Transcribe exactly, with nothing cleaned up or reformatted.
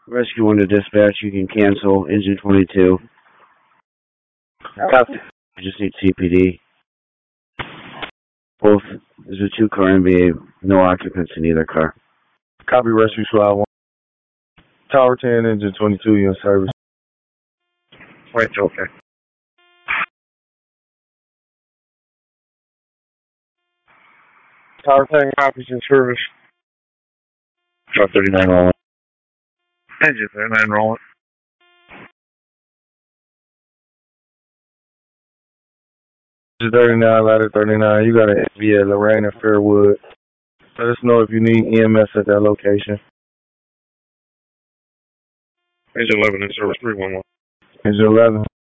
Rescue one to dispatch. You can cancel engine twenty-two. Copy. I just need C P D. Both. There's a two-car N B A. No occupants in either car. Copy, Rescue Squad one. Tower ten, engine twenty-two, you in service. Right, okay. Tower ten, copies in service. Truck thirty-nine rolling. Engine thirty-nine rolling. thirty-nine, ladder thirty-nine. You got an F V at Lorraine and Fairwood. Let us know if you need E M S at that location. Engine eleven in service three one one. Engine eleven.